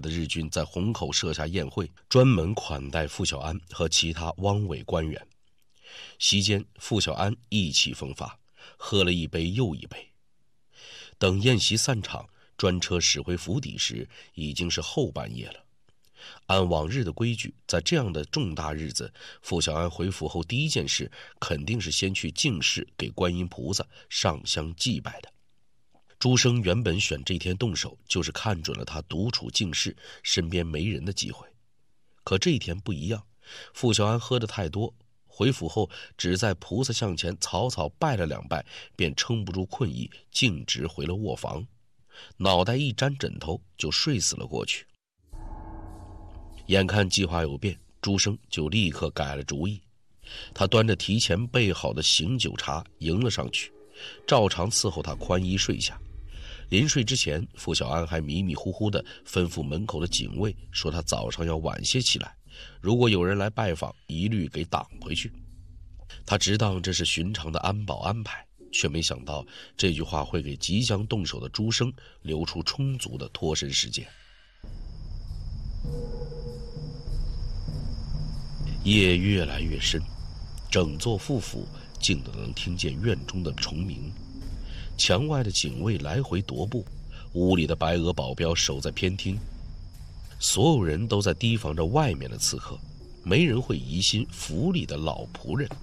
的日军在虹口设下宴会，专门款待傅小安和其他汪伪官员。席间，傅小安意气风发，喝了一杯又一杯。等宴席散场，专车驶回府邸时，已经是后半夜了。按往日的规矩，在这样的重大日子，傅小安回府后第一件事肯定是先去净室给观音菩萨上香祭拜的。朱生原本选这天动手，就是看准了他独处净室，身边没人的机会。可这一天不一样，傅小安喝得太多，回府后只在菩萨像前草草拜了2拜，便撑不住困意，径直回了卧房，脑袋一沾枕头就睡死了过去。眼看计划有变，朱生就立刻改了主意。他端着提前备好的醒酒茶迎了上去，照常伺候他宽衣睡下。临睡之前，傅小安还迷迷糊糊地吩咐门口的警卫说他早上要晚些起来，如果有人来拜访，一律给挡回去。他只当这是寻常的安保安排，却没想到这句话会给即将动手的朱生留出充足的脱身时间。夜越来越深，整座傅府静得能听见院中的虫鸣。墙外的警卫来回踱步，屋里的白俄保镖守在偏厅。所有人都在提防着外面的刺客，没人会疑心府里的老仆人。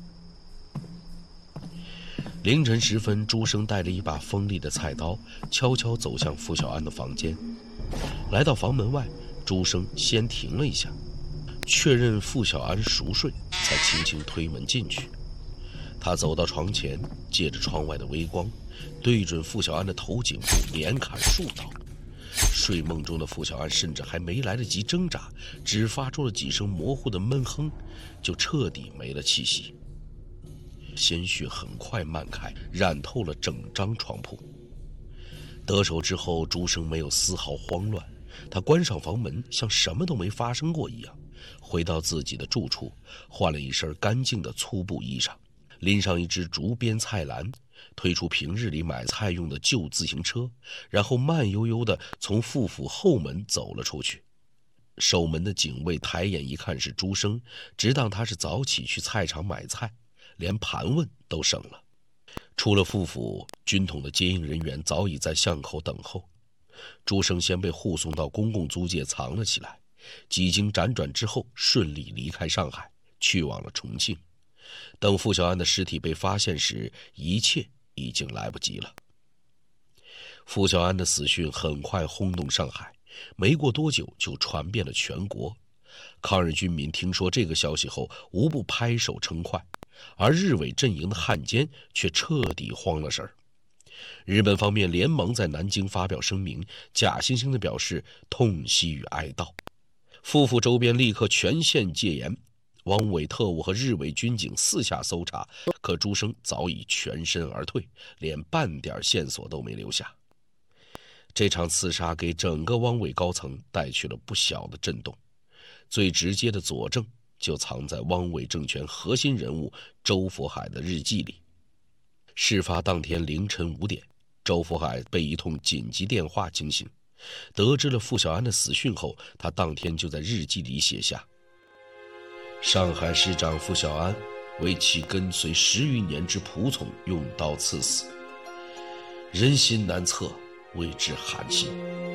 凌晨时分，朱生带着一把锋利的菜刀，悄悄走向傅小安的房间。来到房门外，朱生先停了一下，确认傅小安熟睡，才轻轻推门进去。他走到床前，借着窗外的微光，对准傅小安的头颈部连砍数刀。睡梦中的傅小安甚至还没来得及挣扎，只发出了几声模糊的闷哼，就彻底没了气息。鲜血很快漫开，染透了整张床铺。得手之后，朱生没有丝毫慌乱，他关上房门，像什么都没发生过一样，回到自己的住处，换了一身干净的粗布衣裳，拎上一只竹编菜篮，推出平日里买菜用的旧自行车，然后慢悠悠地从傅府后门走了出去。守门的警卫抬眼一看是朱生，只当他是早起去菜场买菜，连盘问都省了。出了傅府，军统的接应人员早已在巷口等候。朱生先被护送到公共租界藏了起来，几经辗转之后，顺利离开上海，去往了重庆。等傅小安的尸体被发现时，一切已经来不及了。傅小安的死讯很快轰动上海，没过多久就传遍了全国。抗日军民听说这个消息后，无不拍手称快，而日伪阵营的汉奸却彻底慌了神儿。日本方面连忙在南京发表声明，假惺惺地表示痛惜与哀悼。傅府周边立刻全线戒严，汪伪特务和日伪军警四下搜查，可朱生早已全身而退，连半点线索都没留下。这场刺杀给整个汪伪高层带去了不小的震动，最直接的佐证就藏在汪伪政权核心人物周佛海的日记里。事发当天凌晨5点，周佛海被一通紧急电话惊醒，得知了傅小安的死讯后，他当天就在日记里写下：上海市长傅小安为其跟随10余年之仆从用刀刺死，人心难测，为之寒心。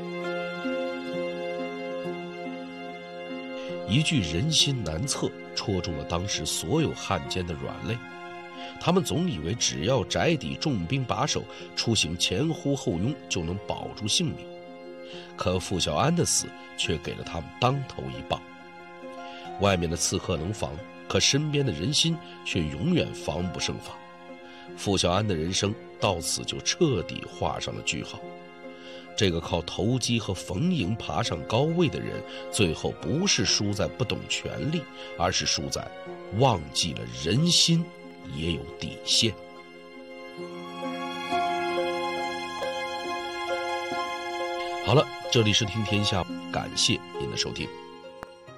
一句人心难测戳中了当时所有汉奸的软肋，他们总以为只要宅邸重兵把守，出行前呼后拥就能保住性命，可傅小安的死却给了他们当头一棒。外面的刺客能防，可身边的人心却永远防不胜防。傅小安的人生到此就彻底画上了句号。这个靠投机和逢迎爬上高位的人，最后不是输在不懂权力，而是输在忘记了人心也有底线。好了，这里是听天下，感谢您的收听。